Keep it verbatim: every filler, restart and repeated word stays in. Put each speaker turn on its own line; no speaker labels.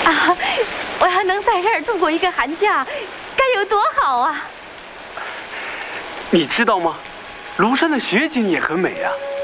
啊，我要能在这儿度过一个寒假，该有多好啊！
你知道吗？庐山的雪景也很美啊。